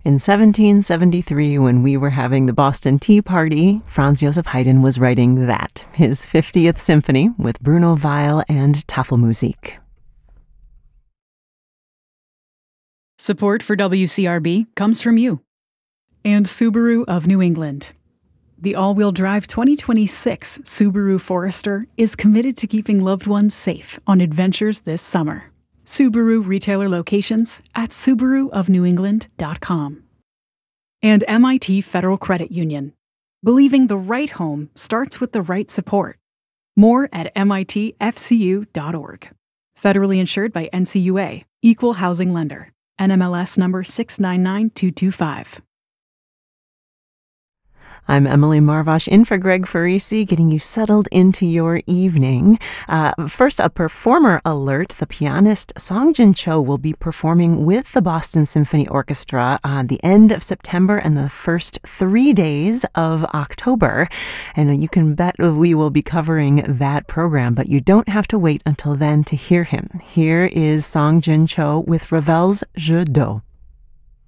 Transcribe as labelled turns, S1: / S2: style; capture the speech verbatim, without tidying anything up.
S1: In seventeen seventy-three, when we were having the Boston Tea Party, Franz Joseph Haydn was writing that, his fiftieth symphony with Bruno Weil and Tafelmusik.
S2: Support for W C R B comes from you and Subaru of New England. The all-wheel drive twenty twenty-six Subaru Forester is committed to keeping loved ones safe on adventures this summer. Subaru retailer locations at subaru of new england dot com. And M I T Federal Credit Union. Believing the right home starts with the right support. More at M I T F C U dot org. Federally insured by N C U A, Equal Housing Lender. N M L S number six nine nine two two five.
S1: I'm Emily Marvosh in for Greg Farisi, getting you settled into your evening. Uh, first, a performer alert. The pianist Song Jin Cho will be performing with the Boston Symphony Orchestra on the end of September and the first three days of October. And you can bet we will be covering that program, but you don't have to wait until then to hear him. Here is Song Jin Cho with Ravel's Jeu d'eau.